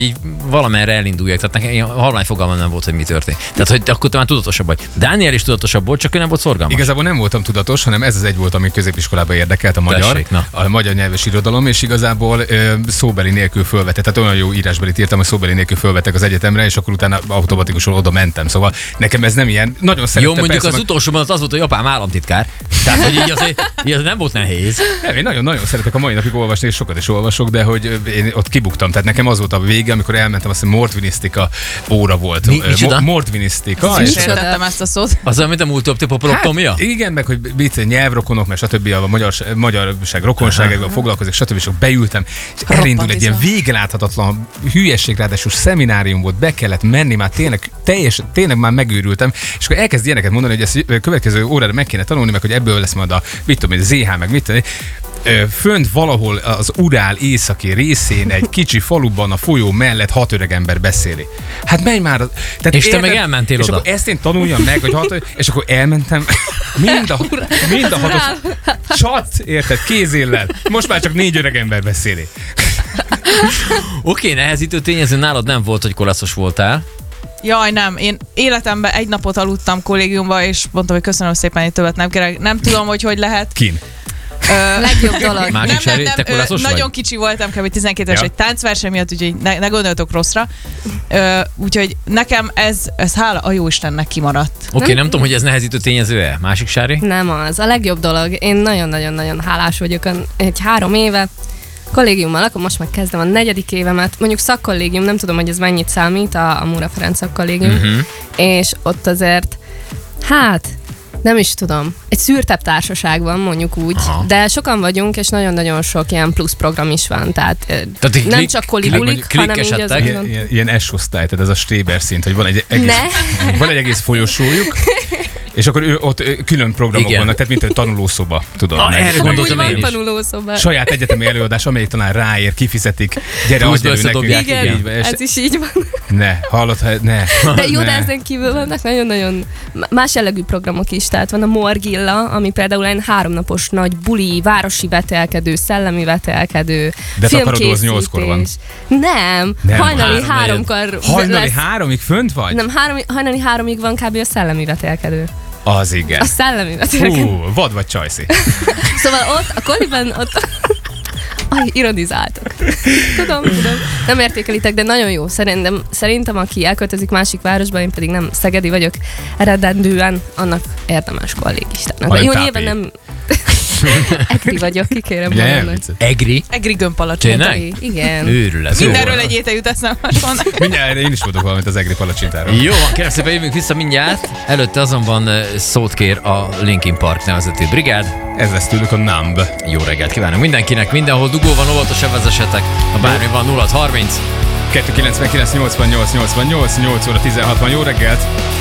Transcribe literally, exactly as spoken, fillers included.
így valamerre elinduljak. Tehát nekem halvány fogalmam nem volt, hogy mi történt. Tehát, hogy akkor te már tudatosabb vagy. Dániel is tudatosabb volt, csak ő nem volt szorgalmas. Igazából nem voltam tudatos, hanem ez az egy volt, ami középiskolában érdekelt, a magyar, Tessék, a magyar nyelves irodalom, és igazából ö, szóbeli nélkül fölvetett, tehát olyan jó írásbelit írtam, hogy szóbeli nélkül fölvettek az egyetemre, és akkor utána automatikusan oda mentem. Szóval nekem ez nem ilyen, nagyon szerettem. Jó, mondjuk persze, az meg... utolsóban az volt, hogy apám államtitkár. Tehát, hogy így azért, így az nem volt nehéz. Nem, én nagyon-nagyon szeretek a mai napig olvasni, és sokat is olvasok, de hogy én ott kibuktam. Tehát nekem az volt a vége, amikor elmentem, azt hiszem mordvinisztika óra volt. Mi, micsoda? Mordvinisztika. És értettem ezt a szót. Az, amit a multipopoloptomia? Hát, igen, meg hogy mit, nyelvrokonok, meg stb. A magyar, magyarság rokonságával foglalkozik, stb. És beültem, és elindul egy ilyen végeláthatatlan hülyesség, ráadásul szeminárium volt, be kellett menni, már tényleg, teljes, tényleg már megőrültem, és akkor elkezd ilyeneket mondani, hogy ezt következő órára meg kéne tanulni, meg hogy ebből lesz majd a, mit tudom, a zé há, meg mit tudom, fönt valahol az Urál északi részén egy kicsi faluban a folyó mellett hat öreg ember beszéli. Hát menj már! Tehát és te meg elmentél és oda. Akkor ezt én tanuljam meg, hogy hat, és akkor elmentem mind a, mind a hatot csat, érted, kézéllel. Most már csak négy öreg ember beszéli. Oké, nehezítő tényező nálad nem volt, hogy kolaszos voltál. Jaj, nem. Én életemben egy napot aludtam kollégiumban, és mondtam, hogy köszönöm szépen, hogy többet nem kérek. Nem tudom, hogy hogy lehet. Kin. Ö, legjobb dolog. Másik nem, nem, nem, te nem, ö, nagyon vagy? kicsi voltam, kb. tizenkét éves Ja. egy táncverseny miatt, úgyhogy ne, ne gondoljatok rosszra. Ö, úgyhogy nekem ez, ez hála a jóistennek kimaradt. Oké, okay, nem, nem tudom, hogy ez nehezítő tényező-e. Másik Sári? Nem az. A legjobb dolog. Én nagyon-nagyon-nagyon hálás vagyok. Egy három éve kollégiummal, akkor most meg kezdem a negyedik évemet. Mondjuk szakkollégium, nem tudom, hogy ez mennyit számít, a, a Móra Ferenc szakkollégium. Uh-huh. És ott azért, hát, nem is tudom, egy szűrtebb társaság van, mondjuk úgy, aha, de sokan vagyunk, és nagyon-nagyon sok ilyen plusz program is van, tehát, tehát nem klik, csak kolibulik, hanem így az... Ilyen, ilyen, ilyen S-osztály, tehát ez a Stréber szint, hogy van egy egész, van egy egész folyosójuk, és akkor ő, ott külön programok igen, vannak, tehát mint egy tanulószoba, tudom. Ah, erre gondoltam én is. Tanulószoba. Saját egyetemi előadás, amelyik talán ráér, kifizetik, gyere, adj elő nekünk. Igen, így, ez is így van. Ne, hallod, ne. De jó, ne. de ezen kívül vannak nagyon-nagyon más jellegű programok is, tehát van a Morgilla, ami például egy háromnapos nagy buli, városi vetelkedő, szellemi vetelkedő, de takarodó az nyolckor van. Nem, nem hajnali három, háromkor Hajnali lesz. háromig fönt vagy? Nem, három, hajnali háromig van kb. A szellemi vetelkedő. Az igen. A szellemi vetelkedő. Hú, vad vagy csajszi. Szóval ott, a koliban ott... Aj, ironizáltok. Tudom, tudom. Nem értékelitek, de nagyon jó. Szerintem, szerintem aki elköltözik másik városba, én pedig nem szegedi vagyok eredendően, annak érdemes kollégistának. Jó, nyilván nem... Egri vagyok, kikérem magamnak. Egri? Egri gömbpalacsint. Tényleg? Igen. Őrület. Mindenről egy étel jut eszembe most. Mindjárt én is mondok valamit az egri palacsintáról. Jó van, kérem szépen, jövünk vissza mindjárt. Előtte azonban szót kér a Linkin Park nevezetű brigád. Ez lesz tőlük a Numb. Jó reggelt kívánok mindenkinek, mindenhol dugó van, óvatosan vezessetek. Ha bármi van, nulla harminc kettő kilencvenkilenc nyolcvannyolc nyolcvannyolc, nyolc óra tizenhat van, jó reggelt!